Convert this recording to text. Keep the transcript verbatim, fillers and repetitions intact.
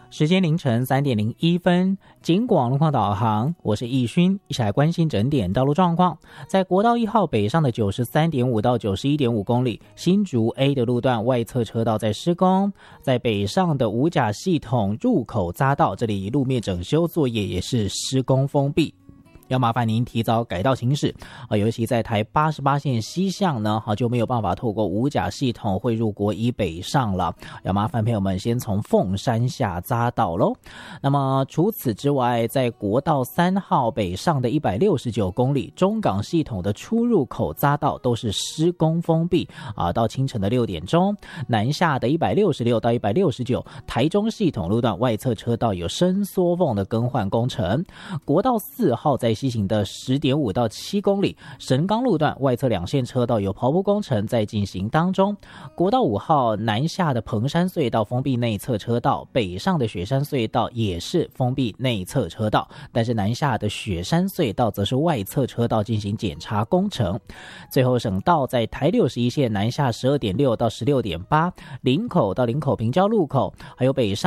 时间凌晨三点零一分，警广路况导航，我是易勋，一起来关心整点道路状况。在国道一号北上的九十三点五到九十一点五公里，新竹 A 的路段外侧车道在施工，在北上的五甲系统入口匝道，这里路面整修作业也是施工封闭。要麻烦您提早改道行驶啊，尤其在台八十八线西向呢，好就没有办法透过五甲系统汇入国一北上了。要麻烦朋友们先从凤山下匝道喽。那么除此之外，在国道三号北上的一百六十九公里，中港系统的出入口匝道都是施工封闭啊，到清晨的六点钟。南下的一百六十六到一百六十九，台中系统路段外侧车道有伸缩缝的更换工程。国道四号在西行的 十点五到七公里，神冈路段外侧两线车道有刨铺工程在进行当中。国道五号南下的彭山隧道封闭内侧车道，北上的雪山隧道也是封闭内侧车道，但是南下的雪山隧道则是外侧车道进行检查工程。最后省道在台六十一线南下 十二点六到十六点八，林口到林口平交路口，还有北上